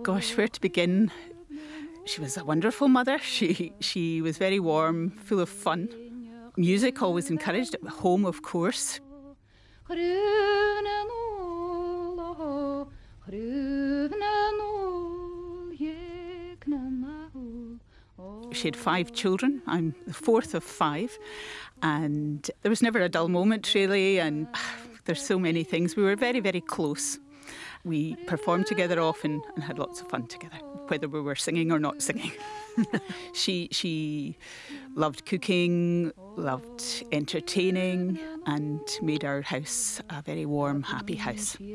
Gosh, where to begin? She was a wonderful mother. She was very warm, full of fun. Music always encouraged at home, of course. She had 5 children. I'm the fourth of 5. And there was never a dull moment, really. And there's so many things. We were very, very close. We performed together often and had lots of fun together, whether we were singing or not singing. She loved cooking, loved entertaining, and made our house a very warm, happy house.